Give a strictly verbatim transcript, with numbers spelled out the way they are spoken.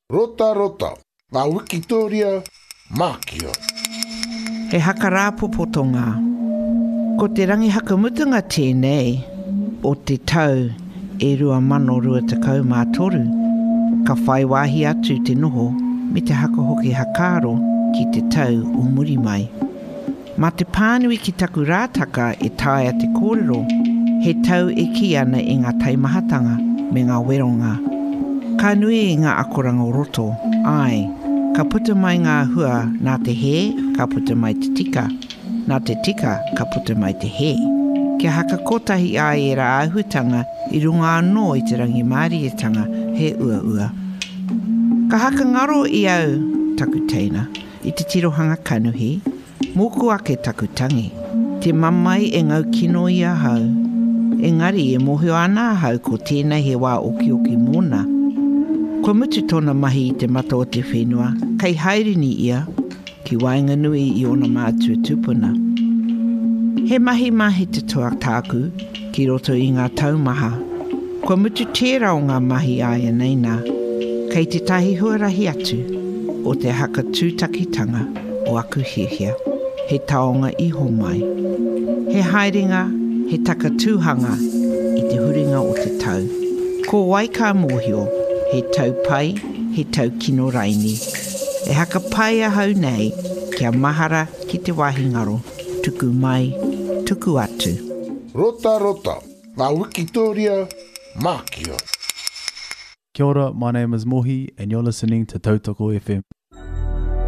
Rota rota, ngā Wikitoria mākia. He haka rāpopotonga. Ko te rangi hakamutunga tēnei o te tau e rua mano rua takau mā toru. Ka whai wāhi atu te noho me te haka hoki hakaro ki te tau o muri mai. Mā te pānui ki taku rātaka e tāia te kōrero, he tau e ki ana i ngā taimahatanga me ngā weronga. Ka nui i ngā akoranga o roto, ai, ka puta mai ngā hua nā te he, ka puta mai te tika. Nā te tika, ka puta mai te he. Kia haka kotahi ai e rā ahutanga i runga anō i te rangi mārietanga he ua ua. Ka haka ngaro i au taku teina, i te tirohanga kanuhi, moku ake taku tangi. Te mamai e ngau kino i a hau. Engari e mohio ana hau ko tēnei he wā oki oki mōna. Ko mutu tōna mahi i te mata o te whenua, kei hairini ia, ki wainga nui i ona mātua tupuna. He mahi mahi te toa tāku, ki roto i ngā taumaha. Ko mutu tērā o ngā mahi aia neina, kei te tahi huarahi atu, o te haka tūtakitanga o aku hihia, he taonga iho mai. He haeringa, he taka tūhanga i te huringa o te tau. Ko waika mōhio, he tau pai, he tau kino raini. E haka pai a hau nei, kia mahara ki te wahi ngaro, tuku mai, tuku atu. Rota rota, ngā Wikitoria mākia. Kia ora, my name is Mohi and you're listening to Tautoko F M.